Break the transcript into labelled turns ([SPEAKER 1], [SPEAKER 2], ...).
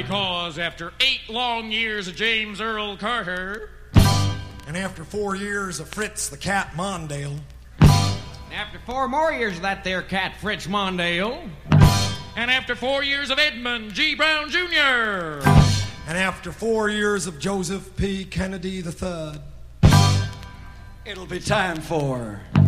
[SPEAKER 1] because after 8 long years of James Earl Carter,
[SPEAKER 2] and after 4 years of Fritz the Cat Mondale,
[SPEAKER 3] and after 4 more years of that there cat, Fritz Mondale,
[SPEAKER 1] and after 4 years of Edmund G. Brown Jr.,
[SPEAKER 2] and after 4 years of Joseph P. Kennedy III,
[SPEAKER 4] it'll be time for